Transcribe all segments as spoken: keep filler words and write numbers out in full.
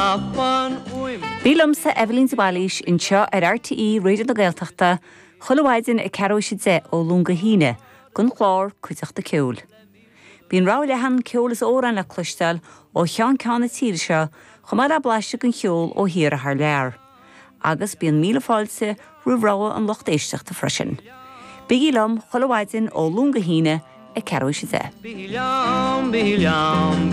Bílam sa Evelyn Zabalish in seo ar R T E Radio na Gaeltachta chulhhaidin a ceróisiid ze ó Lunga Híne gon chlár cuideachta ceol. Bín rá lehan ceol is óran le clustal ó chean cána tíre seo chumar a blaiste gon cheol ó hir a haar lear. Agus bíon míle fáilse ruhráha an locht éisteachta freisin. Bílam chulhhaidin ó Lunga Híne a ceróisiid ze. Bílam, bílam,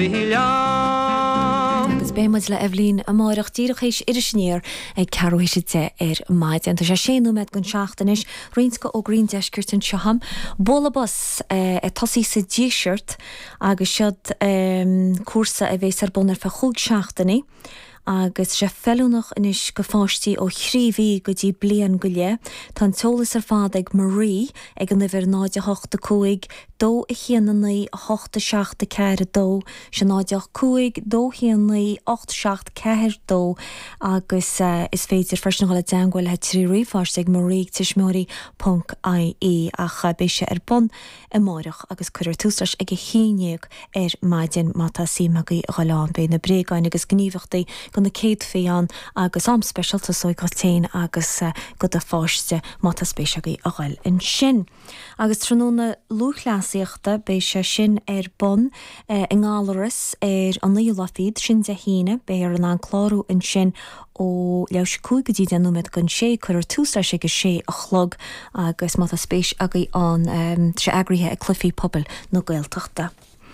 bílam. Agus béimiid le Evelyn a máireach díreach éis irisnéir ag ceróisiid ze ar maid. Anta sé séanú meid gon seachtanis rinsca ó Green Deiscirt an seoham. Bóla bus a tosí sa díisirt agus siad cuasa a bhés ar bunar fe chúg seachtaní. Agus sé fellúnach inis go fáistí ó chríomhí go dtí blian go le, tá teolas ar fád ag Marie ag an bhir náide hochta cúig, dó i chéananaí hochta seachta ceir dó, se náideach cúig, dó chéananaí ocht seacht ceir dó, agus uh, is féidir fersnaáil a deanghil he trí riomháist ag Marie tismóí punt I E a chabé sé ar bon i máireach agus chuir tústais ag a chéineag ar maidin mátá símagaí a ghalán bé na brégáin agus gníomhachtaí go na céad féan agus am specialta sói go téin agus uh, go a fáiste mátá spéisiagaí a ghail in sin. Agus tróna lúchlásaíochta bé sé sin ar bon uh, in gálaras ar an níolafíd sin de híine bé ar an an chlárú in sin ó leis cúigadí denúmed gon sé chuir túsra sé go sé a chlog agus mátá spéis agaí an um, sé agrithe a clufií pobl nó Gaeltachta.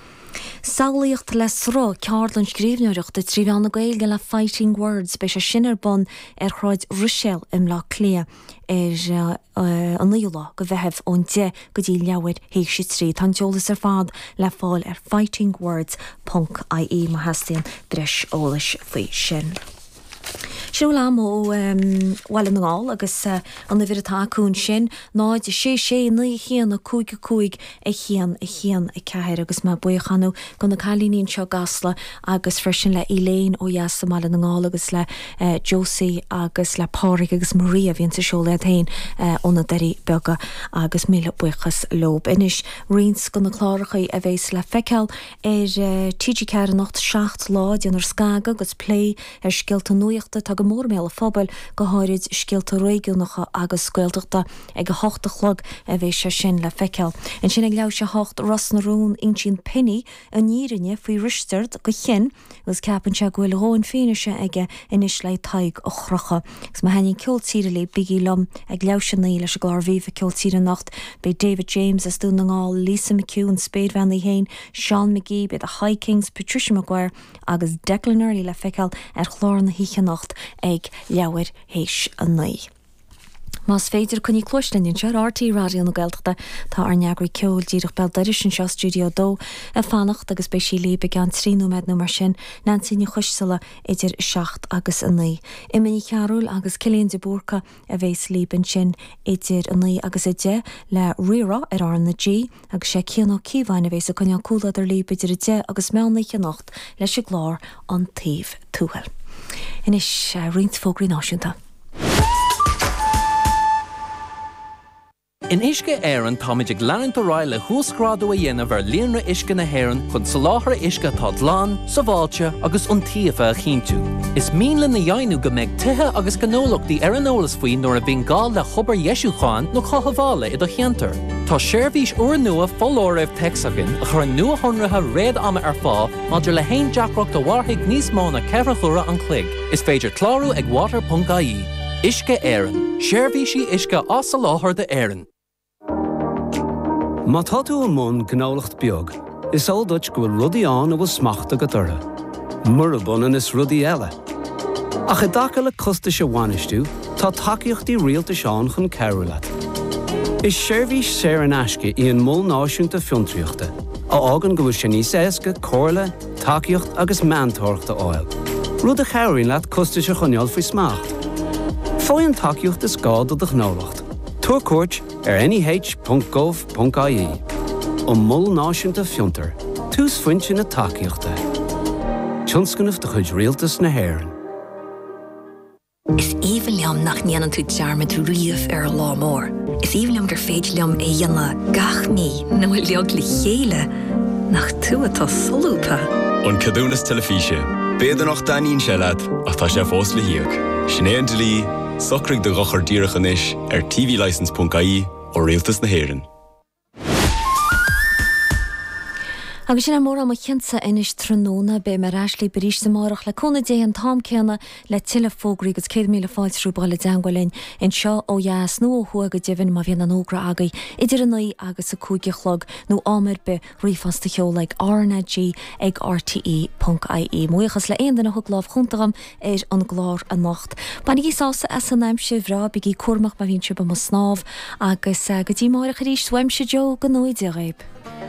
Saolaíocht le srá cearlan scríbneoireacht de trí bheanna Gaeilge le Fighting Words be sé sin ar bon ar chráid Rochelle im lá clia ar uh, an níolá go bheitheh ón de go dtí leabhaid héigh si trí tan teolas ar fád le fáil ar fighting words punt I E má hastíon dreis ólais faoi sin. Siú am ó um, well an ngáil agus uh, an na bhíratá cún sin náid sé sé ní chéan a cúig a cúig a chéan a chéan a ceir agus má buochanú go na chalínín seo gasla agus freisin le Elaine ó Iasa mal an ngáil agus le uh, Josie agus le Pádraig agus Maria bhíonn sa seola tain uh, óna deirí bega agus míle buchas lob. Inis rins go na chláirichaí a bhés le feiceáil ar uh, T G cear nacht seacht láid an ar Scaga agus play ar scialta nuachta tá go mór méle fphobal go háirid scialta réigiúnacha agus scoilteachta ag go hochta chlog a bheith sé sin le feiceáil. In sin ag leabh sé hocht Ros na Rún intín penny a nírinne faoi ristart go chin gus ceapan se gohfuil róin féine se aige inis le taig ó chrocha. Gus má hainn ceoltíre le bigí lom ag leabh sin naí leis a glár bhíh ceoltíre nacht be David James as dún na ngáil Lisa McHugh Spade Van Hain, Sean McGee be the High Kings, Patricia Maguire agus Declan Early le feiceáil ar chlár na híche nacht ag leabhair héis an naí. Más féidir chun í cloislinn se R T Radio na Gaeltachta tá ar neagraí ceol díreach bell deidir sin seo Studio dó a fannacht agus bei sí líbe gan tríú med nó mar sin nantíine chuisala idir seacht agus an naí. Imini chearúil agus Cillian de Búrca a bhés líban sin idir an naí agus i de le rira ar ar na G agus sé cíanó cíhhain a bhés a chuine cúla ar líbe idir i de agus menaige nacht leis a glár an taobh túhail. Inis uh, rint fógraí náisiúnta. In isce éireann táid ag leann do ráil le thuascrádú a dhéanamh ar líonra isce na hÉireann chun sa láthair isce tá dlán, sa bháilte agus iontaíomh a chinntiú. Is míle na dhéanú go mbeidh tithe agus gnólachtaí ar an eolas faoin nuair a bhíonn gál le chobar Ieisúcháin nó chothabhála i do cheantar. Tá seirbhís uair nua fóláireamh texagan a chur nua honratha réad ama ar fá maidir le haon deacracht a bharthaigh níos mó na ceithre chura an chloig. Is féidir clárú ag water punt I E. Isce éireann. Seirbhísí isce as sa láthair de éireann. Má tá tú an mún gnálacht beag, is ódait go bhfuil rudaí an a bhfuil smachta go dtúra. Mura bunan is rudaí eile. Ach i dtaca le costa se bhainistú, tá tacaíochtaí rialta seán chun ceiriú leat. Is seirbhís séar an aisce í an mól náisiúnta fiontraíochta, a ágan go bhfuil sé níos éasca, cóirle, tacaíocht agus meantóireachta áil. Rud a cheiriúin leat costa se chuneal faoi smacht. Fáin tacaíocht is gád do gnálacht. Tuaircuairt ar N E H punt gov punt I E. Ó mól náisiúnta fiontar, tús foiinte na tacaíochta. Tionscannamh de chuid rialtas na hÉireann. Is even liam nach níanaan tú dearmid riamh ar lá mór. Is even liam gur féidir liam é dhéanana gach ní nó leag le chéile nach tú atá solúpa. An cadúnas telefíse, Béidir nach daíon se leat ach tá sé fós le hiag. Snéan de lí, socraigh de gachar díreachan is ar t v license dot I E ó Rialtas na Héireann. Agus sin mór am chénsa inis tróna be mar ráslí beríiste marach le conna dé an tám céanna le tiile fógraí gus cé míle fáilsrú bail deangolinn in seo ó jaas nó thuga dehann má bhíon an ógra agaí idir an naí agus sa cúige chlog nó ámir be riomfasta cheol le R N G ag R T E dot I E. Muochas le aon na thugláh chuntagam ar an glár a nacht. Banna ísása as an aimse bhrá bigí cuamach má bhíonn si ba mo snáb agus go dtí marach a ríéis weimse Jo go nóid a réib.